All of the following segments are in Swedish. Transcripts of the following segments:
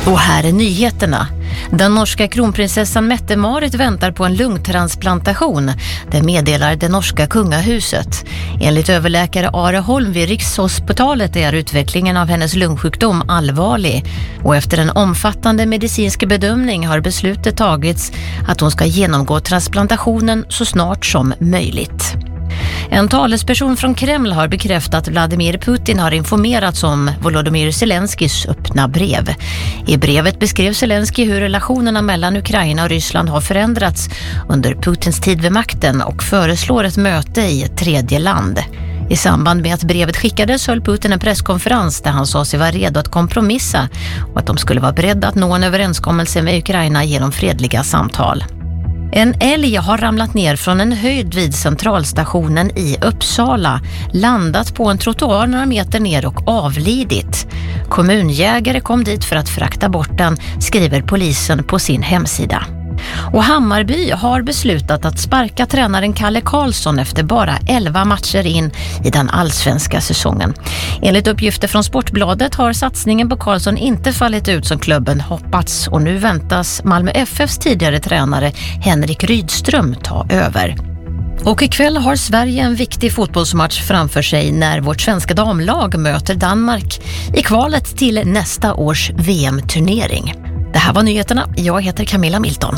Och här är nyheterna. Den norska kronprinsessan Mette-Marit väntar på en lungtransplantation. Det meddelar det norska kungahuset. Enligt överläkare Are Holm vid Rikshospitalet är utvecklingen av hennes lungsjukdom allvarlig. Och efter en omfattande medicinsk bedömning har beslutet tagits att hon ska genomgå transplantationen så snart som möjligt. En talesperson från Kreml har bekräftat att Vladimir Putin har informerats om Volodymyr Zelenskys öppna brev. I brevet beskrev Zelensky hur relationerna mellan Ukraina och Ryssland har förändrats under Putins tid vid makten och föreslår ett möte i ett tredje land. I samband med att brevet skickades höll Putin en presskonferens där han sa sig vara redo att kompromissa och att de skulle vara beredda att nå en överenskommelse med Ukraina genom fredliga samtal. En älg har ramlat ner från en höjd vid centralstationen i Uppsala, landat på en trottoar några meter ner och avlidit. Kommunjägare kom dit för att frakta bort den, skriver polisen på sin hemsida. Och Hammarby har beslutat att sparka tränaren Kalle Karlsson efter bara 11 matcher in i den allsvenska säsongen. Enligt uppgifter från Sportbladet har satsningen på Karlsson inte fallit ut som klubben hoppats och nu väntas Malmö FFs tidigare tränare Henrik Rydström ta över. Och ikväll har Sverige en viktig fotbollsmatch framför sig när vårt svenska damlag möter Danmark i kvalet till nästa års VM-turnering. Det här var nyheterna. Jag heter Camilla Milton.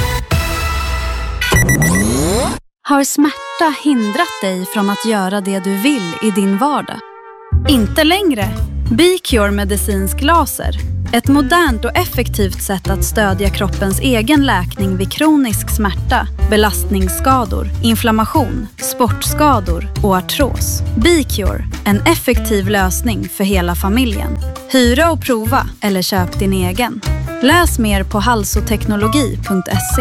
Har smärta hindrat dig från att göra det du vill i din vardag? Inte längre. B-Cure medicinsk laser. Ett modernt och effektivt sätt att stödja kroppens egen läkning vid kronisk smärta, belastningsskador, inflammation, sportskador och artros. B-Cure, en effektiv lösning för hela familjen. Hyra och prova eller köp din egen. Läs mer på halsoteknologi.se.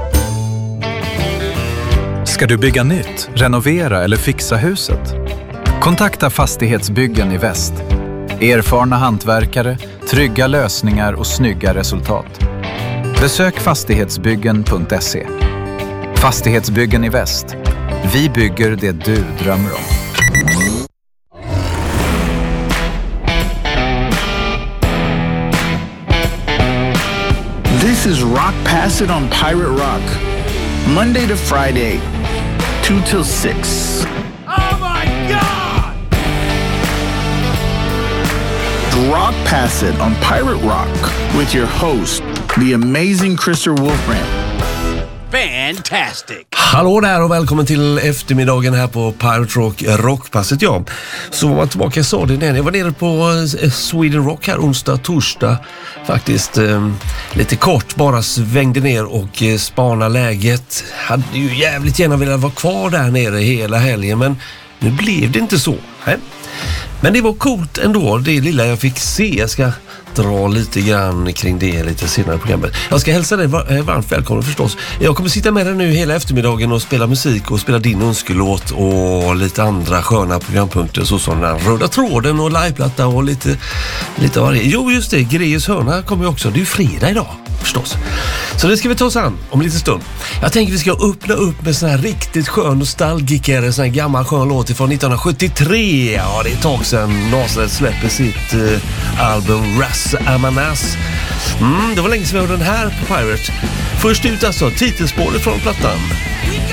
Ska du bygga nytt, renovera eller fixa huset? Kontakta Fastighetsbyggen i Väst. Erfarna hantverkare, trygga lösningar och snygga resultat. Besök fastighetsbyggen.se. Fastighetsbyggen i Väst. Vi bygger det du drömmer om. This is Rock Pass It on Pirate Rock. Monday to Friday, 2 till 6. Oh my God! Rock Pass It on Pirate Rock with your host, the amazing Christer Wolfbrand. Fantastic! Hallå där och välkommen till eftermiddagen här på Pirate Rock Rockpasset. Ja, så var man tillbaka, jag sa det när jag var nere på Sweden Rock här onsdag, torsdag faktiskt. Lite kort bara svängde ner och spana läget. Hade ju jävligt gärna velat vara kvar där nere hela helgen, men nu blev det inte så. Men det var coolt ändå, det lilla jag fick se. Jag ska dra lite grann kring det lite senare i programmet. Jag ska hälsa dig varmt välkommen förstås. Jag kommer sitta med dig nu hela eftermiddagen och spela musik och spela din önskelåt och lite andra sköna programpunkter såsom den röda tråden och liveplatta och lite varje. Jo just det, Grejers hörna kommer ju också. Det är ju fredag idag förstås. Så det ska vi ta oss an om lite stund. Jag tänker vi ska öppna upp med sån här riktigt skön nostalgiker, sån här gammal skön låt från 1973. Ja, det är ett tag sedan Nasret släpper sitt album Ras Amanas. Det var länge sedan vi hörde den här på Pirate. Först ut alltså titelspåret från plattan.